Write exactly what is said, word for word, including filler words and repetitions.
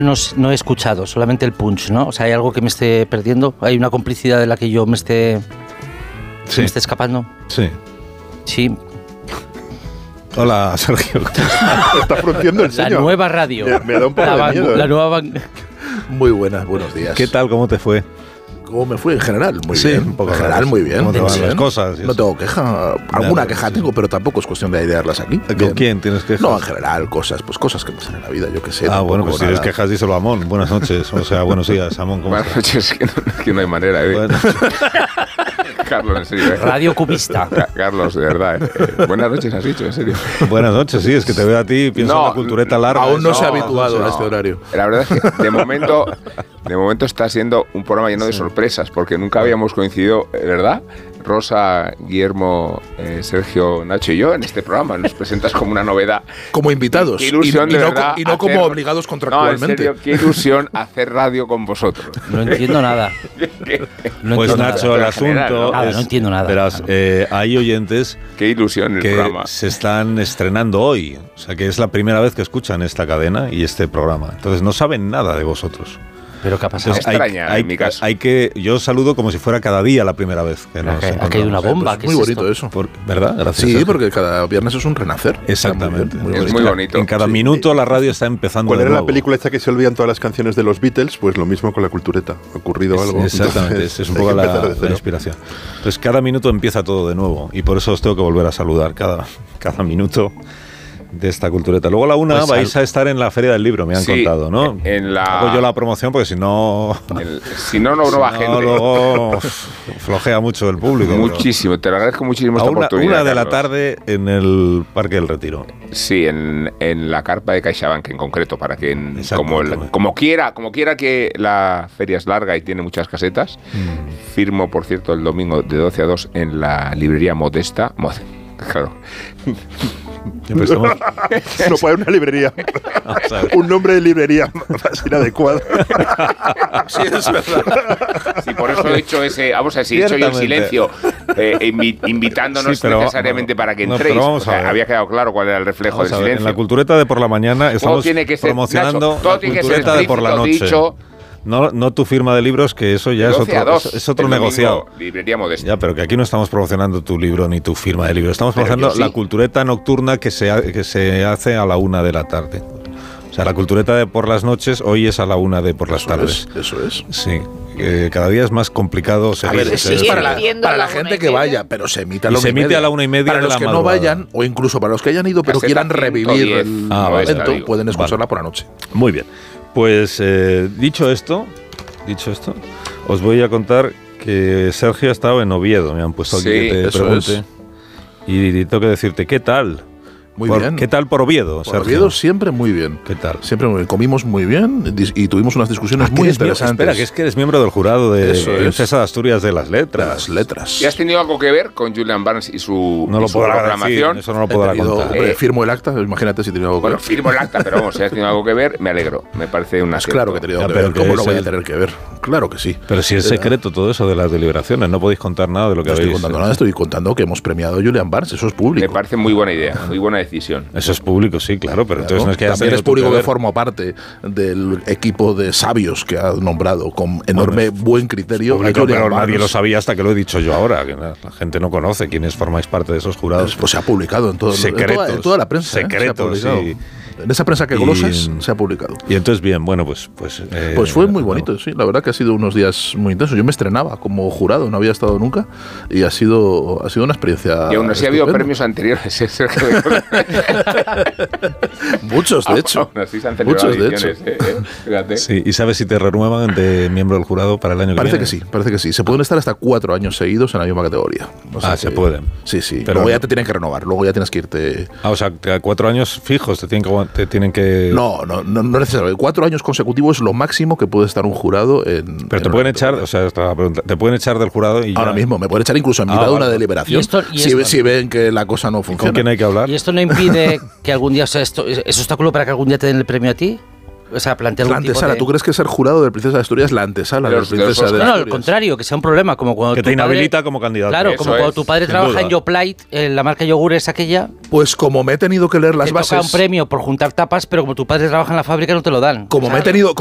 No, no he escuchado, solamente el punch, ¿no? O sea, ¿hay algo que me esté perdiendo? ¿Hay una complicidad de la que yo me esté, sí. me esté escapando? Sí. Sí. Hola, Sergio. Está frunciendo el La ceño. nueva radio. Me, me da un poco la de van- miedo. La ¿eh? nueva van- Muy buenas, buenos días. ¿Qué tal? ¿Cómo te fue? ¿Cómo me fue en general? Muy Sí, bien. un poco en general, raro. muy bien. ¿Cómo te muy van bien. las cosas y No eso? tengo queja. Alguna Ya, queja sí. tengo, pero tampoco es cuestión de airearlas aquí. ¿Con Bien. quién tienes quejas? No, en general, cosas, pues cosas que pasan en la vida, yo qué sé. Ah, bueno, pues si nada. tienes quejas, díselo a Amón. Buenas noches. O sea, buenos días, Amón. ¿Cómo Buenas estás? noches, que no, que no hay manera, ¿eh? Bueno, Carlos, en serio. ¿eh? Radio cubista. Ca- Carlos, de verdad. ¿eh? Eh, buenas noches, has dicho, en serio. buenas noches, sí, es que te veo a ti y pienso No, en la cultureta larga. Aún no, eso. se ha habituado no. a este horario. La verdad es que de momento, de momento está siendo un programa lleno de sorpresas, porque nunca habíamos coincidido, ¿verdad? Rosa, Guillermo, eh, Sergio, Nacho y yo en este programa. Nos presentas como una novedad. Como invitados. Qué ilusión, y, y de no, verdad, y no como hacer- obligados No, en contractualmente. serio, qué ilusión hacer radio con vosotros. No entiendo nada. No Pues entiendo Nacho, nada. el Pero en asunto general, ¿no? Nada, es, no entiendo nada. Verás, eh, hay oyentes Qué ilusión el que programa. se están estrenando hoy. O sea, que es la primera vez que escuchan esta cadena y este programa. Entonces no saben nada de vosotros. ¿Pero qué ha pasado? Entonces, Es extraña, en mi caso. hay que, yo saludo como si fuera cada día la primera vez que nos Ha caído encontramos. una bomba. Pues ¿qué muy es bonito esto? eso. Por- ¿Verdad? Gracias. Sí, Sergio. porque cada viernes es un renacer. Exactamente. Está muy bien, muy Es bonito. muy bonito. En cada Sí. minuto la radio está empezando ¿Cuál de era nuevo. la película esta que se olvidan todas las canciones de los Beatles? Pues lo mismo con la cultureta. Ha ocurrido Es- algo. Exactamente, Entonces, es un hay poco que la, empezar de la cero. inspiración. Entonces cada minuto empieza todo de nuevo y por eso os tengo que volver a saludar cada, cada minuto de esta cultureta. Luego a la una Pues vais sal- a estar en la Feria del Libro, me han Sí, contado, ¿no? en la- Hago yo la promoción porque si no... El- si no, no, no si va no, gente. luego flojea mucho el público. pero- Muchísimo, te lo agradezco muchísimo A esta una, oportunidad. una de la Carlos. tarde en el Parque del Retiro. Sí, en, en la carpa de CaixaBank en concreto, para que en- Exacto, como, el- también. como quiera, como quiera que la feria es larga y tiene muchas casetas. Mm. Firmo, por cierto, el domingo de doce a dos en la librería Modesta. Mod- Claro. Siempre estamos- No puede haber una librería. Vamos a ver. Un nombre de librería más inadecuado. Sí, es verdad. Sí, por eso he hecho ese. Vamos a ver, si he hecho yo el Ciertamente. silencio, eh, invi- invitándonos Sí, pero- necesariamente para que no, entréis. pero vamos O sea, a ver. había quedado claro cuál era el reflejo Vamos del a ver, en silencio. la cultureta de por la mañana estamos tiene que ser, promocionando Nacho, todo la tiene que ser cultureta de por la noche. explícito, dicho. No, no tu firma de libros, que eso ya De es doce a otro, dos, es, es otro el domingo, negociado. Librería Modesta. Ya, pero que aquí no estamos promocionando tu libro ni tu firma de libro. Estamos Pero promocionando yo sí. la cultureta nocturna que se, ha- que se hace a la una de la tarde. O sea, la cultureta de por las noches hoy es a la una de por las Eso tardes. es, eso es. Sí, eh, cada día es más complicado. A seguir- ver, es, seguir- es para la, Emitiendo para a la la una gente y que media. vaya, pero se emite a Y la una se y emite media. a la una y media Para de los la que no madrugada. vayan, o incluso para los que hayan ido pero Caseta quieran ciento revivir diez. el Ah, vale, momento, digo. pueden escucharla Vale. por la noche. Muy bien. Pues eh, dicho esto, dicho esto, os voy a contar que Sergio ha estado en Oviedo. Me han puesto aquí Sí, que te eso pregunte. es. Y tengo que decirte, ¿qué tal? Muy Por- bien. ¿Qué tal por Oviedo, Por Sergio? Oviedo siempre muy bien. ¿Qué tal? Siempre muy bien. Comimos muy bien dis- y tuvimos unas discusiones Ah, que muy eres miembro- interesantes. Espera, que es que eres miembro del jurado de Eso es. Princesa de Asturias de las de Letras. las letras. ¿Y has tenido algo que ver con Julian Barnes y su, No y lo su podrá decir, proclamación? eso no lo He podrá tenido- contar. hombre, Eh, firmo el acta, imagínate si tenía algo que Bueno, ver. firmo el acta, pero vamos, si has tenido algo que ver, me alegro. Me parece una Pues claro que he tenido Ya, que pero ver. que ¿Cómo es no voy a el- tener que ver? Claro que sí. Pero si es Era- secreto todo eso de las deliberaciones, no podéis contar nada de lo que No estoy habéis... contando nada, estoy contando que hemos premiado a Julian Barnes, eso es público. Me parece muy buena idea, muy buena decisión. Eso es público, sí, claro, pero Claro. entonces no es que hayas También tenido es tú público que que ver. formo parte del equipo de sabios que ha nombrado con enorme Bueno, buen criterio. a Público, Julian pero nadie Barnes. lo sabía hasta que lo he dicho yo ahora, que la la gente no conoce quiénes formáis parte de esos jurados. Pues se ha publicado en, todo, en, Secretos, toda, en toda la prensa. ¿eh? secretos, Se ha publicado. sí. En esa prensa que Y- golosas se ha publicado. Y entonces, bien, bueno, pues... Pues, eh, Pues fue muy no. bonito, sí. La verdad que ha sido unos días muy intensos. Yo me estrenaba como jurado, no había estado nunca y ha sido, ha sido una experiencia. Y aún así ha habido estupenda. premios anteriores, ¿eh, Sergio? Muchos, de hecho. Aún así se han celebrado Muchos, de ediciones, ¿eh? ¿eh? Fíjate. Sí, ¿y sabes si te renuevan de miembro del jurado para el año Parece que que viene? sí, parece que sí. Se pueden estar hasta cuatro años seguidos en la misma categoría. O sea Ah, se que- pueden. Sí, sí. Pero luego ya no- te tienen que renovar, luego ya tienes que irte. Ah, o sea, que a cuatro años fijos te tienen que... aguant- Te tienen que No, no, no, no necesariamente. Cuatro años consecutivos es lo máximo que puede estar un jurado en. Pero en te una pueden echar, categoría. o sea, esta es la pregunta, te pueden echar del jurado y Ahora ya- mismo, me pueden echar incluso en Ah, mitad de una vale. deliberación. Y esto- y si, esto- si ven que la cosa no ¿Con funciona. quién hay que hablar? ¿Y esto no impide que algún día, o sea, esto, es obstáculo para que algún día te den el premio a ti? O sea, plantea La algún tipo antesala, de... ¿tú crees que ser jurado del Princesa de Asturias es la antesala De de los- la de los Princesa de No, no, al Asturias? contrario, que sea un problema, como cuando Que tu te inhabilita padre, como candidato. Claro, Eso como cuando es, tu padre sin trabaja duda. en Yoplait, en la marca yogures aquella, Pues como me he tenido que leer las te bases... toca un premio por juntar tapas, pero como tu padre trabaja en la fábrica no te lo dan. Como O me he sea, tenido